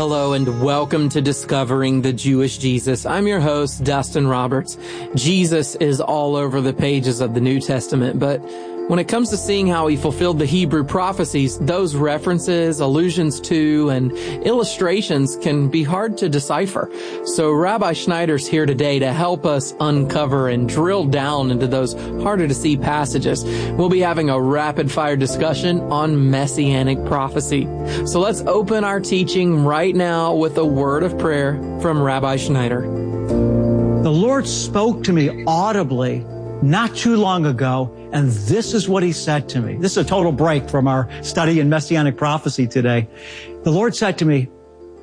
Hello and welcome to Discovering the Jewish Jesus. I'm your host, Dustin Roberts. Jesus is all over the pages of the New Testament, but when it comes to seeing how he fulfilled the Hebrew prophecies, those references, allusions to, and illustrations can be hard to decipher. So Rabbi Schneider's here today to help us uncover and drill down into those harder to see passages. We'll be having a rapid fire discussion on messianic prophecy. So let's open our teaching right now with a word of prayer from Rabbi Schneider. The Lord spoke to me audibly not too long ago, and this is what he said to me. This is a total break from our study in Messianic prophecy today. The Lord said to me,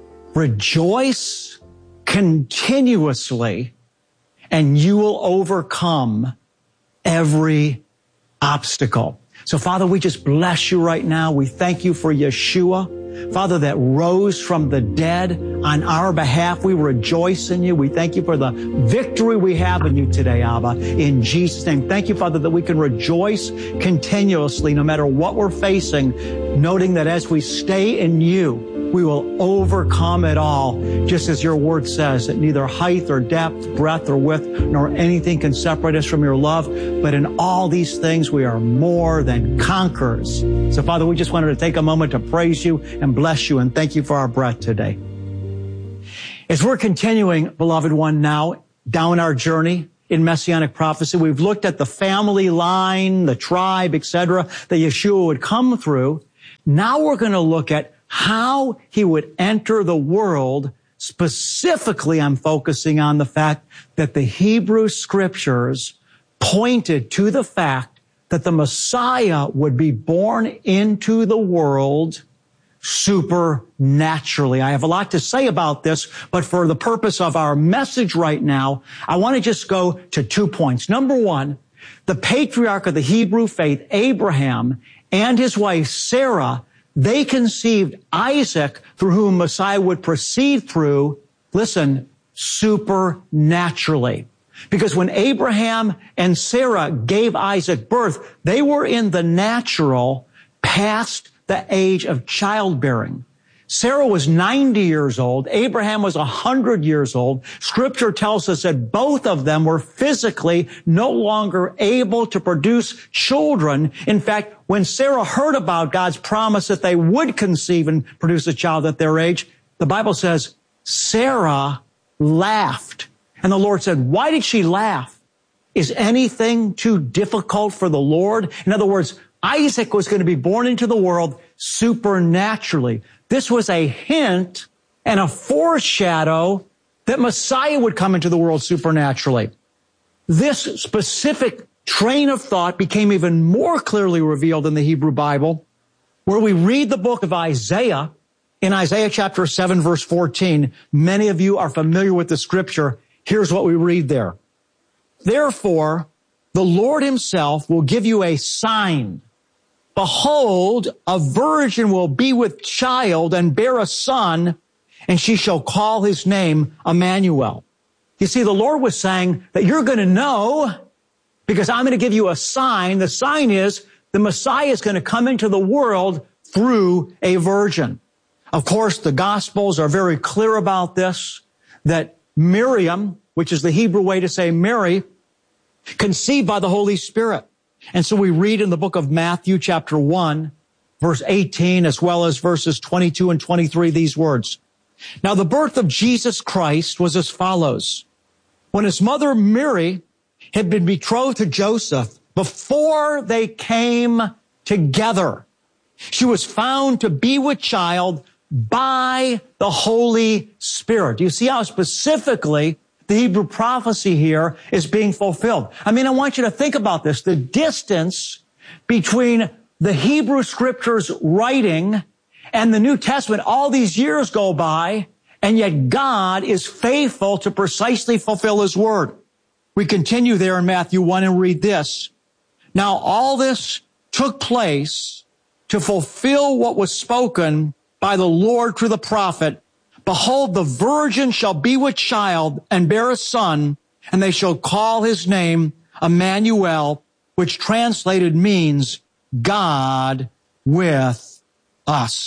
rejoice continuously, and you will overcome every obstacle. So, Father, we just bless you right now. We thank you for Yeshua, Father, that rose from the dead on our behalf. We rejoice in you. We thank you for the victory we have in you today, Abba, in Jesus' name. Thank you, Father, that we can rejoice continuously no matter what we're facing, noting that as we stay in you, we will overcome it all, just as your word says, that neither height or depth, breadth or width, nor anything can separate us from your love. But in all these things, we are more than conquerors. So, Father, we just wanted to take a moment to praise you and bless you and thank you for our breath today. As we're continuing, beloved one, now down our journey in Messianic prophecy, we've looked at the family line, the tribe, etc., that Yeshua would come through. Now we're going to look at how he would enter the world. Specifically, I'm focusing on the fact that the Hebrew scriptures pointed to the fact that the Messiah would be born into the world supernaturally. I have a lot to say about this, but for the purpose of our message right now, I want to just go to 2 points. Number one, the patriarch of the Hebrew faith, Abraham, and his wife, Sarah, they conceived Isaac, through whom Messiah would proceed through, listen, supernaturally. Because when Abraham and Sarah gave Isaac birth, they were in the natural, past the age of childbearing. Sarah was 90 years old. Abraham was 100 years old. Scripture tells us that both of them were physically no longer able to produce children. In fact, when Sarah heard about God's promise that they would conceive and produce a child at their age, the Bible says Sarah laughed. And the Lord said, why did she laugh? Is anything too difficult for the Lord? In other words, Isaac was going to be born into the world supernaturally. This was a hint and a foreshadow that Messiah would come into the world supernaturally. This specific train of thought became even more clearly revealed in the Hebrew Bible, where we read the book of Isaiah. In Isaiah chapter 7, verse 14, many of you are familiar with the scripture. Here's what we read there. Therefore, the Lord himself will give you a sign. Behold, a virgin will be with child and bear a son, and she shall call his name Emmanuel. You see, the Lord was saying that you're going to know because I'm going to give you a sign. The sign is the Messiah is going to come into the world through a virgin. Of course, the Gospels are very clear about this, that Miriam, which is the Hebrew way to say Mary, conceived by the Holy Spirit. And so we read in the book of Matthew chapter 1, verse 18, as well as verses 22 and 23, these words. Now the birth of Jesus Christ was as follows. When his mother Mary had been betrothed to Joseph, before they came together, she was found to be with child by the Holy Spirit. Do you see how specifically the Hebrew prophecy here is being fulfilled? I mean, I want you to think about this. The distance between the Hebrew scriptures writing and the New Testament, all these years go by, and yet God is faithful to precisely fulfill his word. We continue there in Matthew 1 and read this. Now all this took place to fulfill what was spoken by the Lord through the prophet. Behold, the virgin shall be with child and bear a son, and they shall call his name Emmanuel, which translated means God with us.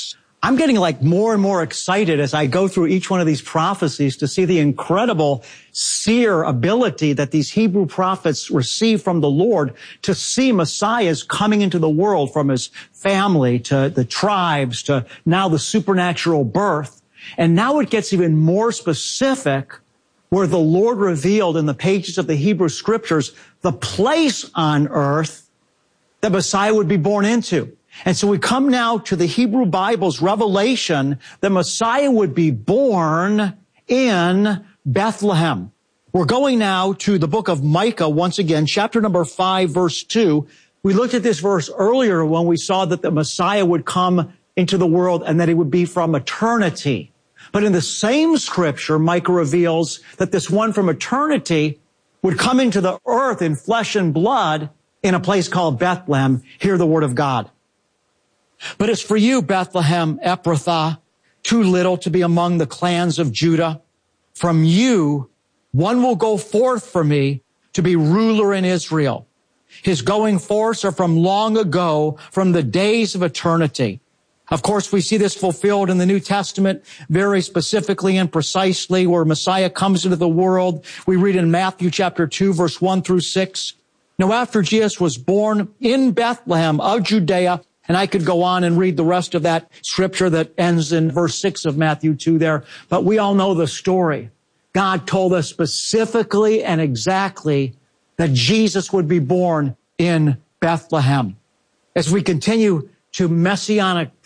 I'm getting like more and more excited as I go through each one of these prophecies to see the incredible seer ability that these Hebrew prophets receive from the Lord to see Messiah's coming into the world, from his family to the tribes to now the supernatural birth. And now it gets even more specific, where the Lord revealed in the pages of the Hebrew scriptures the place on earth that Messiah would be born into. And so we come now to the Hebrew Bible's revelation that Messiah would be born in Bethlehem. We're going now to the book of Micah once again, chapter number 5, verse 2. We looked at this verse earlier when we saw that the Messiah would come into the world and that he would be from eternity. But in the same scripture, Micah reveals that this one from eternity would come into the earth in flesh and blood in a place called Bethlehem. Hear the word of God. But as for you, Bethlehem Ephrathah, too little to be among the clans of Judah, from you one will go forth for me to be ruler in Israel. His going forths are from long ago, from the days of eternity. Of course, we see this fulfilled in the New Testament very specifically and precisely, where Messiah comes into the world. We read in Matthew chapter 2, verse 1 through 6. Now, after Jesus was born in Bethlehem of Judea, and I could go on and read the rest of that scripture that ends in verse 6 of Matthew 2 there, but we all know the story. God told us specifically and exactly that Jesus would be born in Bethlehem. As we continue to messianic